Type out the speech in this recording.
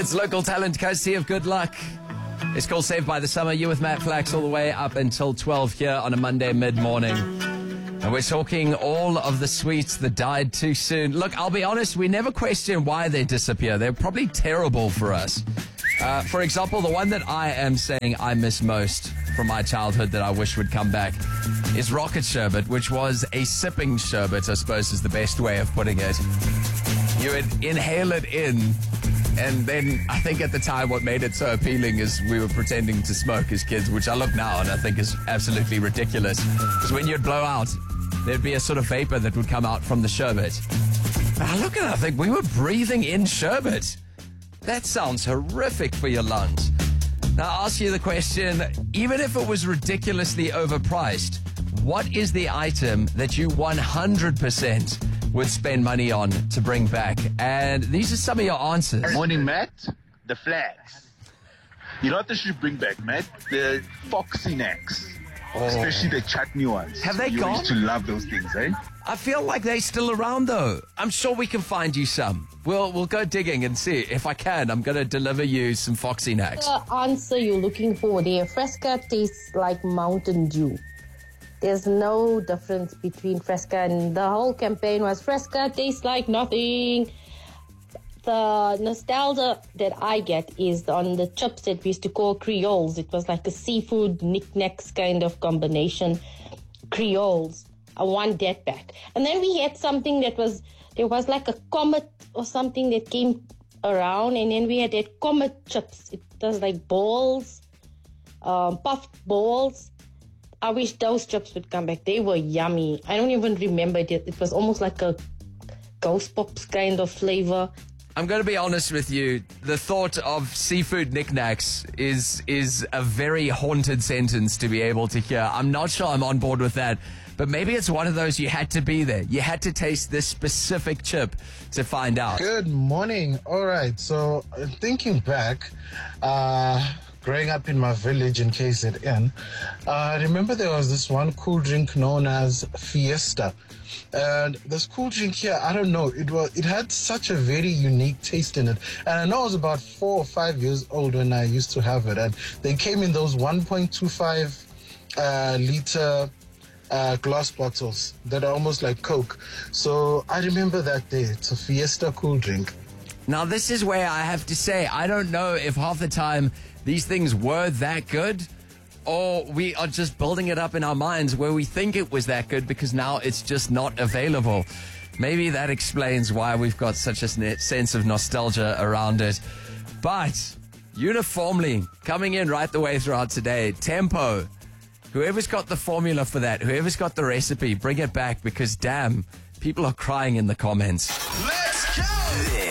It's local talent courtesy of Good Luck. It's called Saved by the Summer. You with Matt Flax all the way up until 12 here on a Monday mid-morning. And we're talking all of the sweets that died too soon. Look, I'll be honest, we never question why they disappear. They're probably terrible for us. For example, the one that I am saying I miss most from my childhood that I wish would come back is rocket sherbet, which was a sipping sherbet, I suppose is the best way of putting it. You would inhale it in, and then I think at the time what made it so appealing is we were pretending to smoke as kids, which I look now and I think is absolutely ridiculous. Because when you'd blow out, there'd be a sort of vapor that would come out from the sherbet. I look at it, I think we were breathing in sherbet. That sounds horrific for your lungs. Now, I'll ask you the question, even if it was ridiculously overpriced, what is the item that you 100% would spend money on to bring back? And these are some of your answers. Morning, Matt. The flags. You know what they should bring back, Matt? The Foxy Knacks. Especially the chutney ones. Have they you gone? used to love those things, eh? I feel like they're still around, though. I'm sure we can find you some. We'll go digging and see. If I can, I'm going to deliver you some Foxy Knacks. The answer you're looking for there. Fresca tastes like Mountain Dew. There's no difference between Fresca, and the whole campaign was Fresca tastes like nothing. The nostalgia that I get is on the chips that we used to call Creoles. It was like a seafood knickknacks kind of combination. Creoles. I want that back. And then we had something there was like a comet or something that came around, and then we had that comet chips. It was like balls, puffed balls. I wish those chips would come back. They were yummy. I don't even remember it. It was almost like a Ghost Pops kind of flavor. I'm going to be honest with you. The thought of seafood knickknacks is a very haunted sentence to be able to hear. I'm not sure I'm on board with that. But maybe it's one of those you had to be there. You had to taste this specific chip to find out. Good morning. All right. So thinking back, growing up in my village in KZN, I remember there was this one cool drink known as Fiesta. And this cool drink here, I don't know, it had such a very unique taste in it. And I know I was about 4 or 5 years old when I used to have it. And they came in those 1.25 liter glass bottles that are almost like Coke. So I remember that day. It's a Fiesta cool drink. Now, this is where I have to say, I don't know if half the time these things were that good, or we are just building it up in our minds where we think it was that good because now it's just not available. Maybe that explains why we've got such a sense of nostalgia around it. But uniformly, coming in right the way throughout today, Tempo. Whoever's got the formula for that, whoever's got the recipe, bring it back because, damn, people are crying in the comments. Let's go!